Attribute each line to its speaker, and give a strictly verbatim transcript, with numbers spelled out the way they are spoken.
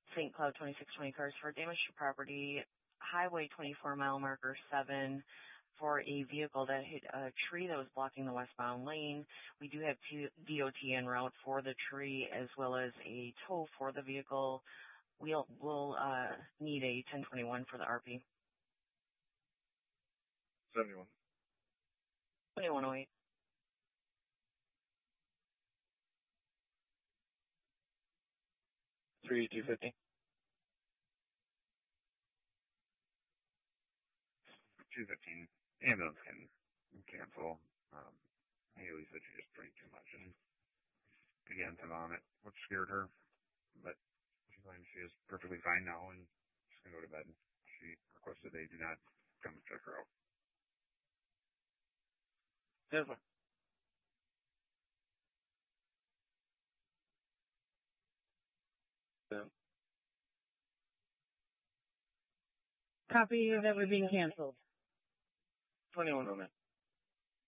Speaker 1: Saint Cloud twenty-six twenty cars for damage to property, Highway twenty-four mile marker seven, for a vehicle that hit a tree that was blocking the westbound lane. We do have D O T en route for the tree as well as a tow for the vehicle. We'll, we'll uh, need a ten twenty-one for the R P.
Speaker 2: seventy-one.
Speaker 1: twenty-one oh eight.
Speaker 3: three two fifty.
Speaker 2: two fifteen. Ambulance can cancel. Um, Haley said she just drank too much and began to vomit, which scared her. But she claims she is perfectly fine now and she's going to go to bed. She requested they do not come check her out.
Speaker 3: Yes, sir. Yeah.
Speaker 4: Copy that we're being canceled.
Speaker 3: twenty-one on that.